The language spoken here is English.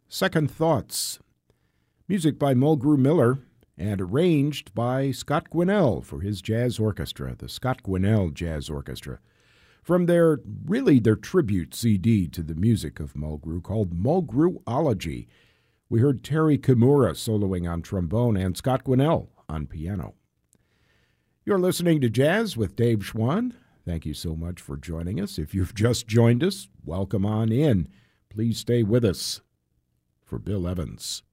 Second Thoughts. Music by Mulgrew Miller and arranged by Scott Quinnell for his jazz orchestra, the Scott Quinnell Jazz Orchestra. From their tribute CD to the music of Mulgrew called Mulgrewology. We heard Terry Kimura soloing on trombone and Scott Quinnell on piano. You're listening to Jazz with Dave Schwann. Thank you so much for joining us. If you've just joined us, welcome on in. Please stay with us for Bill Evans.